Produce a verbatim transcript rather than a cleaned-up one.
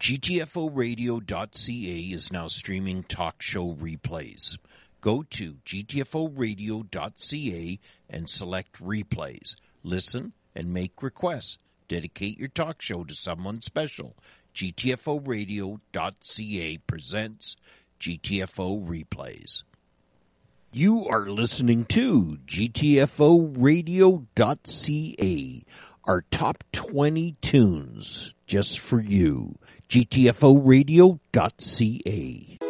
G T F O radio dot C A is now streaming talk show replays. Go to G T F O radio dot C A and select replays. Listen and make requests. Dedicate your talk show to someone special. G T F O radio dot C A presents G T F O replays. You are listening to G T F O radio dot C A, our top twenty tunes just for you. G T F O radio dot C A.